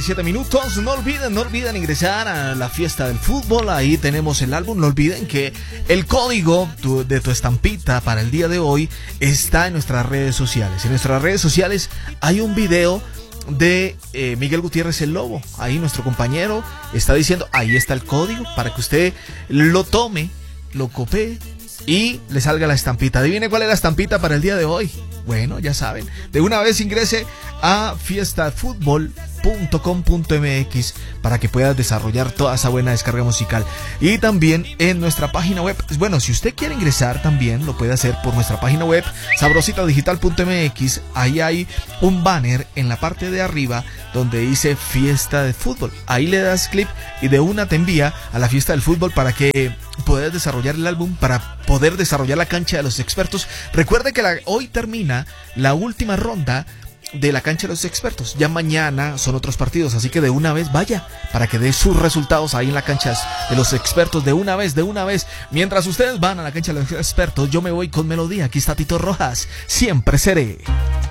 7 minutos, no olviden ingresar a la fiesta del fútbol, ahí tenemos el álbum, no olviden que el código de tu estampita para el día de hoy está en nuestras redes sociales. En nuestras redes sociales hay un video de Miguel Gutiérrez el Lobo, ahí nuestro compañero está diciendo, ahí está el código para que usted lo tome, lo copie y le salga la estampita. Adivine cuál es la estampita para el día de hoy. Bueno, ya saben, de una vez ingrese a fiestafutbol.com.mx para que puedas desarrollar toda esa buena descarga musical. Y también en nuestra página web, bueno, si usted quiere ingresar también lo puede hacer por nuestra página web sabrositadigital.mx. Ahí hay un banner en la parte de arriba donde dice fiesta de fútbol. Ahí le das clic y de una te envía a la fiesta del fútbol para que puedas desarrollar el álbum, para poder desarrollar la cancha de los expertos. Recuerde que hoy termina la última ronda de la cancha de los expertos. Ya mañana son otros partidos, así que de una vez vaya para que dé sus resultados ahí en la cancha de los expertos de una vez. Mientras ustedes van a la cancha de los expertos, yo me voy con melodía. Aquí está Tito Rojas, siempre seré.